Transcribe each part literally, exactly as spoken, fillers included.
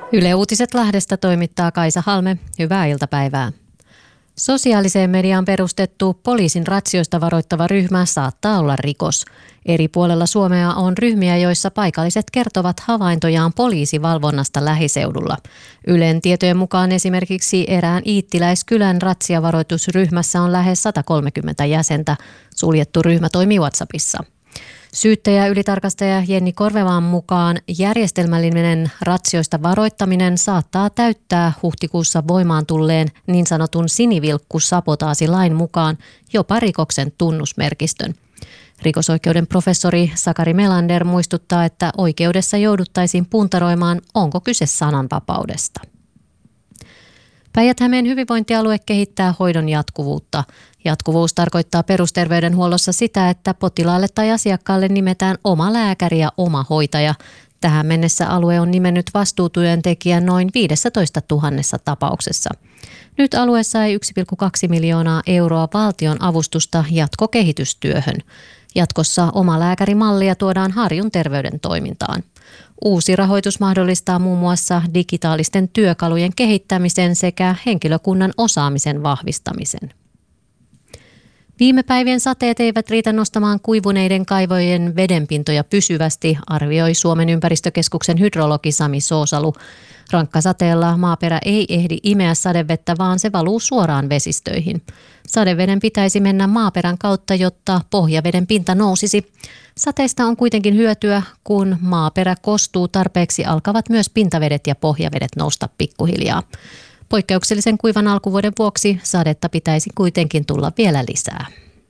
Yle Uutiset Lahdesta toimittaa Kaisa Halme. Hyvää iltapäivää. Sosiaaliseen mediaan perustettu poliisin ratsioista varoittava ryhmä saattaa olla rikos. Eri puolella Suomea on ryhmiä, joissa paikalliset kertovat havaintojaan poliisivalvonnasta lähiseudulla. Ylen tietojen mukaan esimerkiksi erään iittiläiskylän ratsiavaroitusryhmässä on lähes sata kolmekymmentä jäsentä. Suljettu ryhmä toimii WhatsAppissa. Syyttäjä ylitarkastaja Jenni Korvemaan mukaan järjestelmällinen ratsioista varoittaminen saattaa täyttää huhtikuussa voimaan tulleen niin sanotun sinivilkkusabotaasilain mukaan jopa rikoksen tunnusmerkistön. Rikosoikeuden professori Sakari Melander muistuttaa, että oikeudessa jouduttaisiin puntaroimaan, onko kyse sananvapaudesta. Päijät-Hämeen hyvinvointialue kehittää hoidon jatkuvuutta. Jatkuvuus tarkoittaa perusterveydenhuollossa sitä, että potilaalle tai asiakkaalle nimetään oma lääkäri ja oma hoitaja. Tähän mennessä alue on nimennyt vastuutyöntekijän noin viisitoista tuhatta tapauksessa. Nyt alue sai yksi pilkku kaksi miljoonaa euroa valtion avustusta jatkokehitystyöhön. Jatkossa oma lääkärimallia tuodaan Harjun terveyden toimintaan. Uusi rahoitus mahdollistaa muun muassa digitaalisten työkalujen kehittämisen sekä henkilökunnan osaamisen vahvistamisen. Viime päivien sateet eivät riitä nostamaan kuivuneiden kaivojen vedenpintoja pysyvästi, arvioi Suomen ympäristökeskuksen hydrologi Sami Soosalu. Rankkasateella maaperä ei ehdi imeä sadevettä, vaan se valuu suoraan vesistöihin. Sadeveden pitäisi mennä maaperän kautta, jotta pohjaveden pinta nousisi. Sateista on kuitenkin hyötyä, kun maaperä kostuu tarpeeksi, alkavat myös pintavedet ja pohjavedet nousta pikkuhiljaa. Poikkeuksellisen kuivan alkuvuoden vuoksi sadetta pitäisi kuitenkin tulla vielä lisää.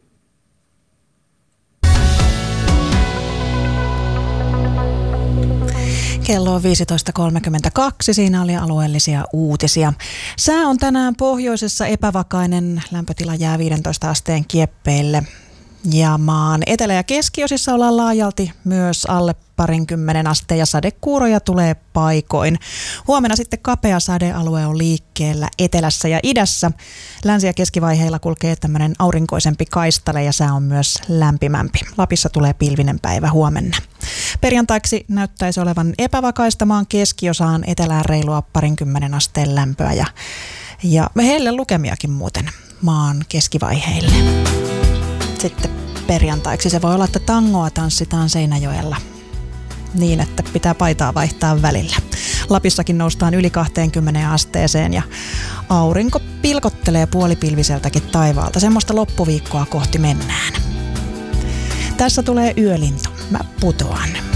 Kello on viisitoista kolmekymmentäkaksi, siinä oli alueellisia uutisia. Sää on tänään pohjoisessa epävakainen, lämpötila jää viidentoista asteen kieppeille. Ja maan etelä- ja keskiosissa ollaan laajalti myös alle parinkymmenen asteen ja sadekuuroja tulee paikoin. Huomenna sitten kapea sadealue on liikkeellä etelässä ja idässä. Länsi- ja keskivaiheilla kulkee tämmöinen aurinkoisempi kaistale ja sää on myös lämpimämpi. Lapissa tulee pilvinen päivä huomenna. Perjantaiksi näyttäisi olevan epävakaista, maan keskiosaan etelään reilua parinkymmenen asteen lämpöä ja, ja heille lukemiakin muuten maan keskivaiheille. Sitten perjantaiksi se voi olla, että tangoa tanssitaan Seinäjoella niin, että pitää paitaa vaihtaa välillä. Lapissakin noustaan yli kaksikymmentä asteeseen ja aurinko pilkottelee puolipilviseltäkin taivaalta. Semmoista loppuviikkoa kohti mennään. Tässä tulee yölintu. Mä putoan.